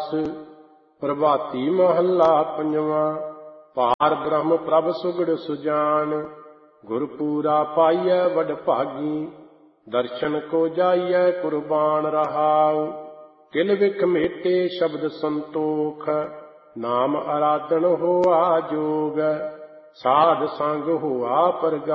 ਰਵਿਦਾਸ। ਪ੍ਰਭਾਤੀ ਮਹੱਲਾ ਪੰਜਵਾਂ। ਪਾਰ ਬ੍ਰਹਮ ਪ੍ਰਭ ਸੁਗੜ ਸੁਜਾਨ, ਗੁਰਪੂਰਾ ਪਾਈਐ ਵਡ ਭਾਗੀ। ਦਰਸ਼ਨ ਕੋ ਜਾਈਐ ਕੁਰਬਾਨ ਰਹਾਉ, ਕਿਲ ਵਿਖ ਮੇਟੇ ਸ਼ਬਦ ਸੰਤੋਖ। ਨਾਮ ਅਰਾਧਨ ਹੋਆ ਜੋਗ, ਸਾਧ ਸੰਗ ਹੋਆ ਪਰਗਾ।